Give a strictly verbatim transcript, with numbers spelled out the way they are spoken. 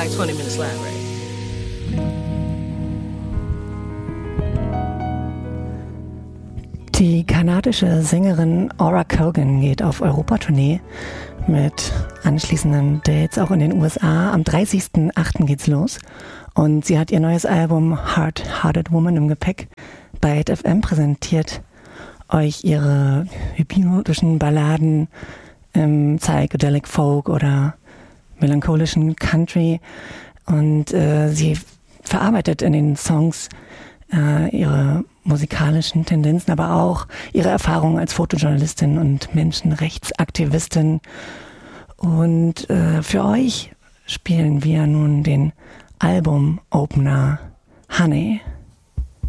like twenty minute slide ride. Die kanadische Sängerin Aura Cogan geht auf Europatournee mit anschließenden Dates auch in den U S A. Am dreißigsten achten geht's los und sie hat ihr neues Album Hard-Hearted Woman im Gepäck. Bei Hit F M präsentiert euch ihre hypnotischen Balladen im Psychedelic Folk oder melancholischen Country und äh, sie verarbeitet in den Songs äh, ihre musikalischen Tendenzen, aber auch ihre Erfahrungen als Fotojournalistin und Menschenrechtsaktivistin. Und äh, für euch spielen wir nun den Album-Opener Honey.